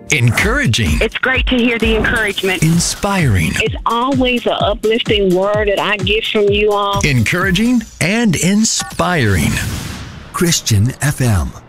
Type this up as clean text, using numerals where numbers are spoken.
Encouraging. It's great to hear the encouragement. Inspiring. It's always an uplifting word that I get from you all. Encouraging and inspiring. Christian FM.